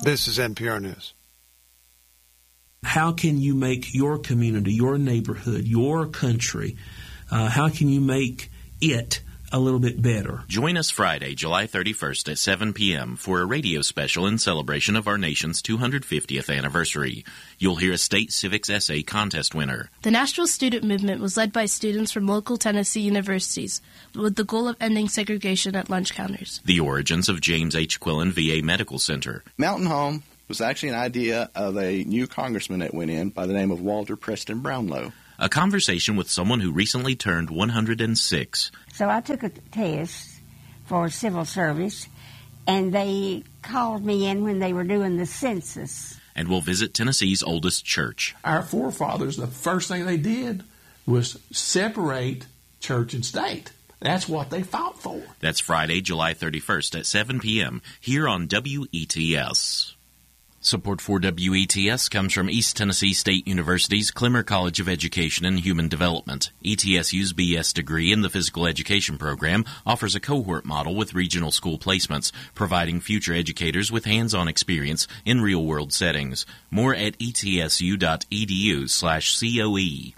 This is NPR News. How can you make your community, your neighborhood, your country, how can you make it a little bit better? Join us Friday, July 31st at 7 p.m. for a radio special in celebration of our nation's 250th anniversary. You'll hear a state civics essay contest winner. The Nashville student movement was led by students from local Tennessee universities with the goal of ending segregation at lunch counters. The origins of James H. Quillen VA Medical Center. Mountain Home was actually an idea of a new congressman that went in by the name of Walter Preston Brownlow. A conversation with someone who recently turned 106. So I took a test for civil service, and they called me in when they were doing the census. And we'll visit Tennessee's oldest church. Our forefathers, the first thing they did was separate church and state. That's what they fought for. That's Friday, July 31st at 7 p.m. here on WETS. Support for WETS comes from East Tennessee State University's Clemmer College of Education and Human Development. ETSU's BS degree in the Physical Education program offers a cohort model with regional school placements, providing future educators with hands-on experience in real-world settings. More at etsu.edu/COE.